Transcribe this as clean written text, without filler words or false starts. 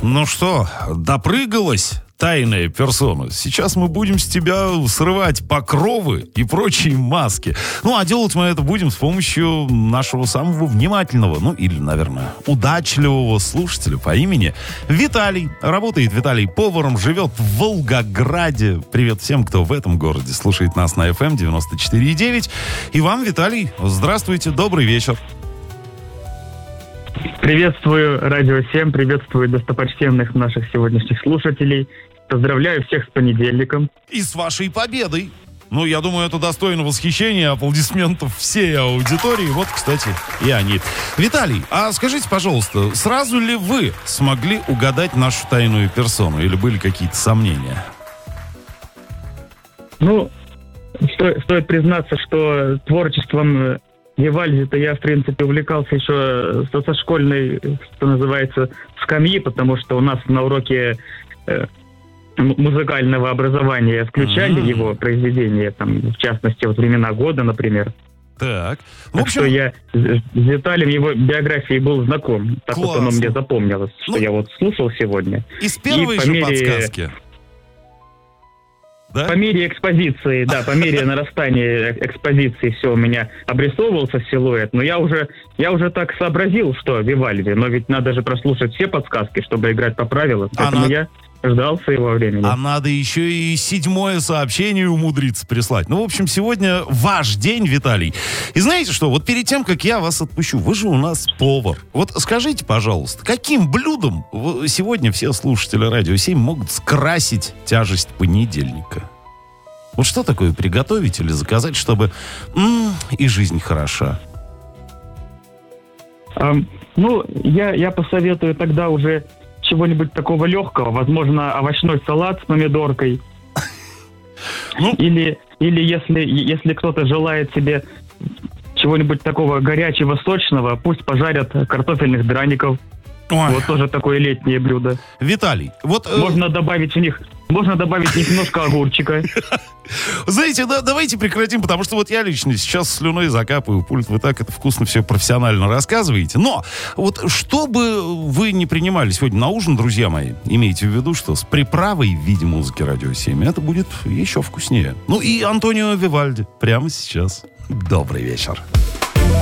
Ну что, допрыгалась тайная персона? Сейчас мы будем с тебя срывать покровы и прочие маски. Ну, а делать мы это будем с помощью нашего самого внимательного, ну, или, наверное, удачливого слушателя по имени Виталий. Работает Виталий поваром, живет в Волгограде. Привет всем, кто в этом городе слушает нас на FM 94,9. И вам, Виталий, здравствуйте, добрый вечер. Приветствую Радио 7, приветствую достопочтенных наших сегодняшних слушателей. Поздравляю всех с понедельником. И с вашей победой. Ну, я думаю, это достойно восхищения, аплодисментов всей аудитории. Вот, кстати, и они. Виталий, а скажите, пожалуйста, сразу ли вы смогли угадать нашу тайную персону? Или были какие-то сомнения? Ну, стоит признаться, что творчеством Вивальди-то я, в принципе, увлекался еще со школьной, что называется, скамьи, потому что у нас на уроке музыкального образования включали его произведения, там, в частности, вот «Времена года», например. Так. Так что я с Виталием его биографией был знаком. Так вот оно мне запомнилось, что я вот слушал сегодня. Из первой же подсказки. Да? По мере экспозиции, да, по мере нарастания экспозиции все у меня обрисовывался силуэт, но я уже так сообразил, что Вивальди, но ведь надо же прослушать все подсказки, чтобы играть по правилам, поэтому я ждал своего времени. А надо еще и 7-е сообщение умудриться прислать. Ну, в общем, сегодня ваш день, Виталий. И знаете что, вот перед тем, как я вас отпущу, вы же у нас повар. Вот скажите, пожалуйста, каким блюдом сегодня все слушатели Радио 7 могут скрасить тяжесть понедельника? Вот что такое приготовить или заказать, чтобы и жизнь хороша? Ну, я посоветую тогда уже чего-нибудь такого легкого, возможно, овощной салат с помидоркой. Или если кто-то желает себе чего-нибудь такого горячего, сочного, пусть пожарят картофельных драников. Ой. Вот тоже такое летнее блюдо. Виталий, вот... Можно добавить в них немножко огурчика. Знаете, давайте прекратим, потому что вот я лично сейчас слюной закапываю пульт. Вы так это вкусно все профессионально рассказываете. Но вот что бы вы не принимали сегодня на ужин, друзья мои, имейте в виду, что с приправой в виде музыки Радио 7 это будет еще вкуснее. Ну и Антонио Вивальди прямо сейчас. Добрый вечер.